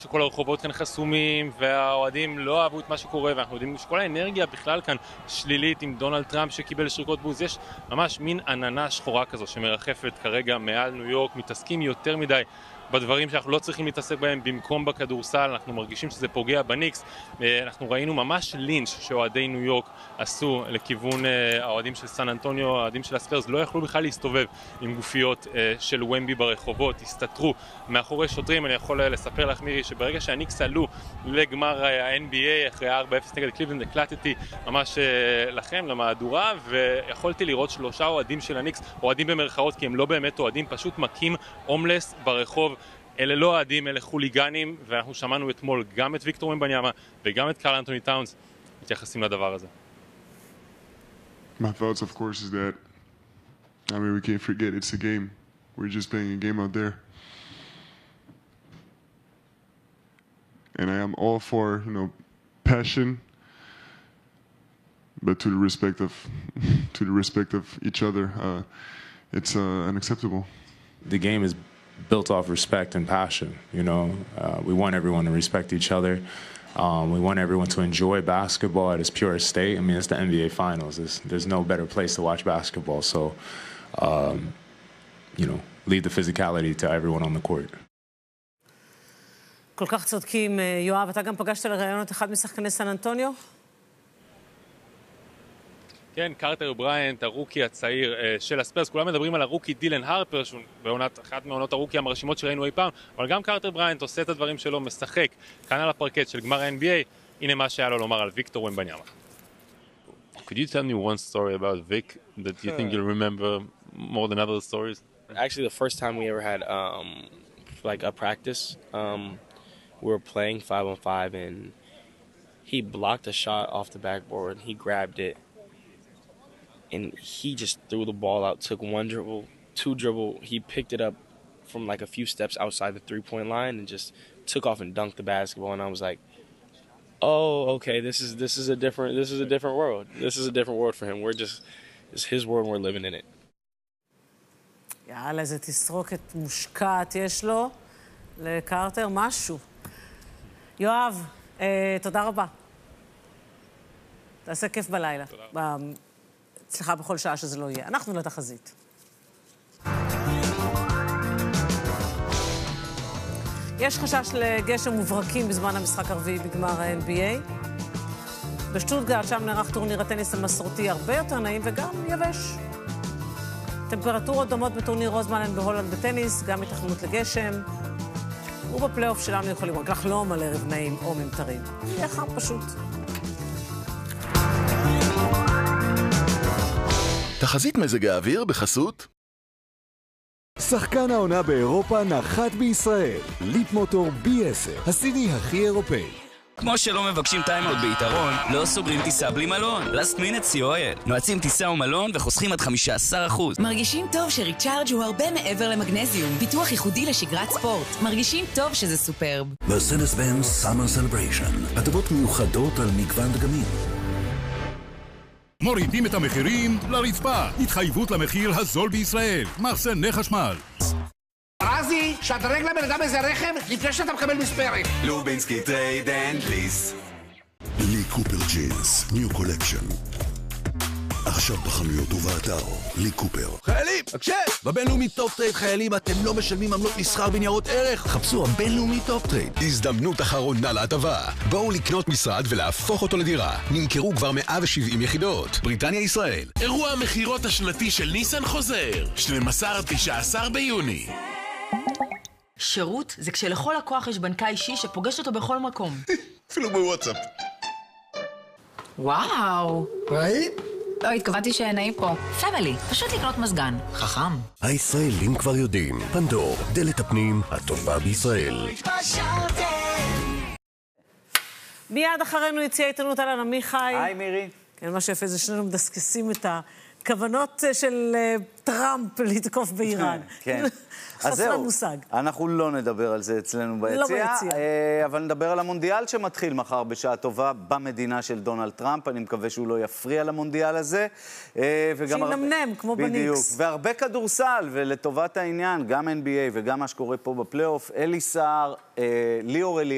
שכל הרחובות כאן חסומים והאוהדים לא אהבו את מה שקורה, ואנחנו יודעים שכל האנרגיה בכלל כאן שלילית עם דונלד טראמפ שקיבל שריקות בוז. יש ממש מין עננה שחורה כזו שמרחפת כרגע מעל ניו יורק. מתעסקים יותר מדי בדברים שאנחנו לא צריכים להתעסק בהם במקום בכדורסל. אנחנו מרגישים שזה פוגע בניקס. אנחנו ראינו ממש לינץ' שאוהדי ניו יורק עשו לכיוון האוהדים של סן אנטוניו. האוהדים של הספרס לא יכלו בכלל להסתובב עם גופיות של ומבי ברחובות, הסתתרו מאחורי שוטרים. אני יכול לספר לך מירי שברגע שהניקס עלו לגמר ה-NBA אחרי 4-0 נגד קליבלנד, הקלטתי ממש לכם למהדורה, ויכולתי לראות 3 אוהדים של הניקס, אוהדים במרכאות כי הם לא באמת אוהדים, פשוט מכים הומלס ברחוב. אלה לא אוהדים, אלה חוליגנים, ואנחנו שמענו אתמול גם את ויקטור ומבניאמה וגם את קרל אנטוני טאונס מתייחסים לדבר הזה. My thoughts, of course, is that, I mean, we can't forget it's a game. We're just playing a game out there. And I am all for, passion, but to the respect of each other, it's unacceptable. The game is built off respect and passion, we want everyone to respect each other. We want everyone to enjoy basketball at its purest state. I mean, it's the NBA Finals. There's no better place to watch basketball. So, leave the physicality to everyone on the court. כל כך צודקים, יואב. אתה גם פגשת לראיון את אחד משחקני סן אנטוניו? כן, קרטר בריינט, הרוקי הצעיר של הספרס. כולם מדברים על הרוקי דילן הרפר, שהוא אחת מעונות הרוקי המרשימות שראינו אי פעם, אבל גם קרטר בריינט עושה את הדברים שלו, משחק כאן על הפרקט של גמר ה-NBA. הנה מה שהיה לו לומר על ויקטור ומבניאמה. Could you tell me one story about Vic that you think you'll remember more than other stories? Actually, the first time we ever had like a practice, we were playing 5-on-5, and he blocked a shot off the backboard. He grabbed it, and he just threw the ball out, took 1 dribble, 2 dribble. He picked it up from like a few steps outside the 3-point line and just took off and dunked the basketball. And I was like, oh, okay, this is a different world. This is a different world for him. It's his world and we're living in it. יאללה, איזה תסרוקת מושקעת יש לו לקרטר, משהו. יואב, תודה רבה. תעשה כיף בלילה. סליחה, בכל שעה שזה לא יהיה. אנחנו לתחזית. יש חשש לגשם וברקים בזמן המשחק הרביעי בגמר ה-NBA. בשטוטגרט, שם נערך טורניר הטניס המסורתי הרבה יותר נעים וגם יבש. טמפרטורות דומות בטורניר רוזמלן בהולנד בטניס, גם התכנות לגשם. ובפלייאוף שלנו יכולים רק לחלום על ערב נעים או ממטרים. יהיה חם פשוט. תחזית מזג האוויר בחסות שחקן העונה באירופה נחת בישראל. ליפ מוטור B10, הסיני הכי אירופאי. כמו שלא מבקשים טיימאוט ביתרון, לא סוגרים טיסה בלי מלון. Last Minute COL. נועצים טיסה ומלון וחוסכים עד 15%. מרגישים טוב שריצ'ארג' הוא הרבה מעבר למגנזיום. פיתוח ייחודי לשגרת ספורט. מרגישים טוב שזה סופרב. Mercedes-Benz Summer Celebration. הטבות מיוחדות על מגוון דגמים. מורידים את המחירים לרצפה. התחייבות למחיר הזול בישראל. מחסני חשמל. רזי, שדרג לבן אדם איזה רכב לפני שאתה מקבל מספרת. לובינסקי טרייד אנד ליס. לי קופר ג'ינס, ניו קולקשן. עכשיו בחנויות ובאתר, לי קופר. חיילים, הקשב! בבינלאומי טופ טרייד חיילים אתם לא משלמים עמלות מסחר בניירות ערך. חפשו הבינלאומי טופ טרייד. הזדמנות אחרונה להטבה. בואו לקנות משרד ולהפוך אותו לדירה. נמכרו כבר 170 יחידות. בריטניה ישראל. אירוע המחירות השנתי של ניסן חוזר. 12-19 ביוני. שירות זה כשלכל לקוח יש בנקאי אישי שפוגש אותו בכל מקום. אפילו בוואטסאפ. וואו. ראית? לא, התכוונתי שנעים פה. פמילי, פשוט לקנות מזגן. חכם. הישראלים כבר יודעים. פנדור, דלת הפנים הטובה בישראל. מיד אחרינו יציאה עיתונות על עמיחי. היי מירי. כן, מה שיפה זה שנינו מדסקסים את הכוונות של טראמפ לתקוף באיראן. כן. חסר זהו, מושג. אנחנו לא נדבר על זה אצלנו ביציאה, אבל נדבר על המונדיאל שמתחיל מחר בשעה טובה במדינה של דונלד טראמפ. אני מקווה שהוא לא יפריע למונדיאל הזה. שינמנם, כמו בניקס. בדיוק, והרבה כדורסל, ולטובת העניין, גם NBA וגם מה שקורה פה בפלייאוף, אלי סער, ליאור אלי,